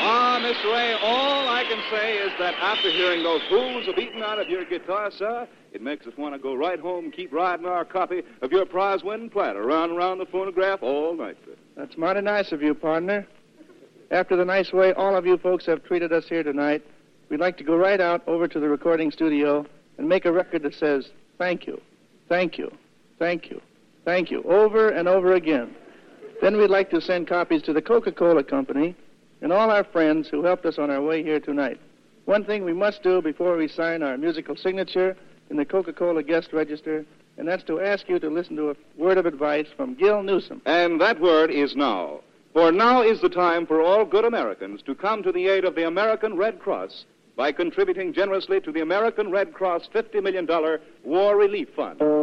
Mr. Ray, all I can say is that after hearing those hools of beating out of your guitar, sir, it makes us want to go right home, keep riding our copy of your prize-winning platter round and round the phonograph all night, sir. That's mighty nice of you, partner. After the nice way all of you folks have treated us here tonight, we'd like to go right out over to the recording studio and make a record that says, thank you, thank you, thank you, thank you, over and over again. Then we'd like to send copies to the Coca-Cola Company and all our friends who helped us on our way here tonight. One thing we must do before we sign our musical signature in the Coca-Cola guest register, and that's to ask you to listen to a word of advice from Gil Newsom. And that word is now. For now is the time for all good Americans to come to the aid of the American Red Cross by contributing generously to the American Red Cross $50 million War Relief Fund.